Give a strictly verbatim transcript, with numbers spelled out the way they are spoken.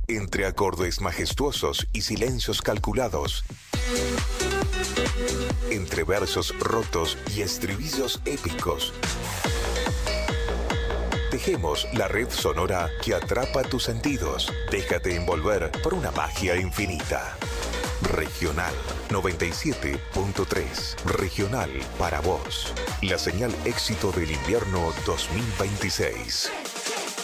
Entre acordes majestuosos y silencios calculados. Entre versos rotos y estribillos épicos. Tejemos la red sonora que atrapa tus sentidos. Déjate envolver por una magia infinita. Regional noventa y siete punto tres. Regional para vos. La señal éxito del invierno dos mil veintiséis.